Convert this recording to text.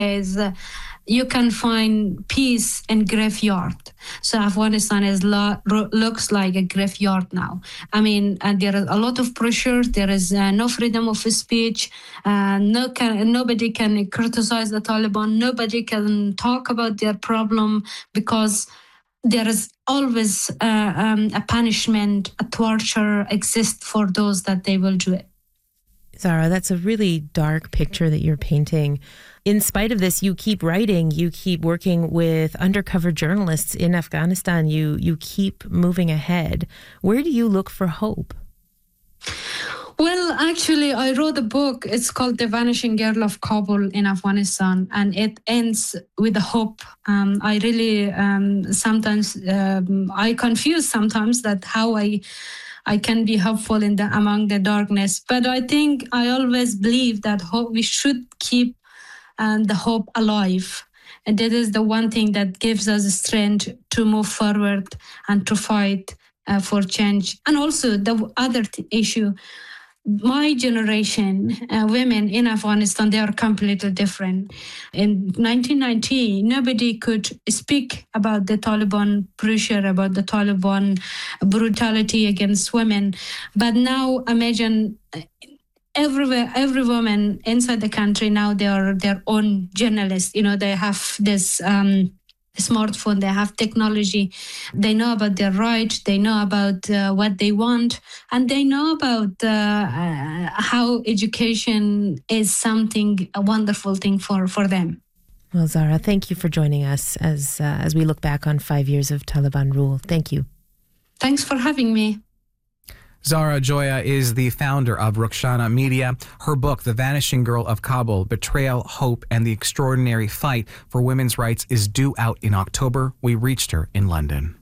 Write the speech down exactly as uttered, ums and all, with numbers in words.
is uh, you can find peace in graveyard. So Afghanistan is lo- looks like a graveyard now. I mean, and there is a lot of pressure. There is uh, no freedom of speech. Uh, no can, nobody can criticize the Taliban. Nobody can talk about their problem because there is always uh, um, a punishment, a torture exists for those that they will do it. Zahra, that's a really dark picture that you're painting. In spite of this, you keep writing, you keep working with undercover journalists in Afghanistan, you you keep moving ahead. Where do you look for hope? Well, actually, I wrote a book. It's called The Vanishing Girl of Kabul in Afghanistan, and it ends with a hope. Um, I really um, sometimes, um, I confuse sometimes that how I I can be hopeful in the among the darkness. But I think I always believe that hope, we should keep um, the hope alive. And that is the one thing that gives us strength to move forward and to fight uh, for change. And also the other t- issue, my generation, uh, women in Afghanistan, they are completely different. In nineteen ninety, nobody could speak about the Taliban pressure, about the Taliban brutality against women. But now imagine everywhere, every woman inside the country now, they are their own journalists. You know, they have this um, smartphone, they have technology, they know about their rights, they know about uh, what they want, and they know about uh, uh, how education is something, a wonderful thing for, for them. Well, Zahra, thank you for joining us as, uh, as we look back on five years of Taliban rule. Thank you. Thanks for having me. Zahra Joya is the founder of Rukhsana Media. Her book, The Vanishing Girl of Kabul, Betrayal, Hope, and the Extraordinary Fight for Women's Rights is due out in October. We reached her in London.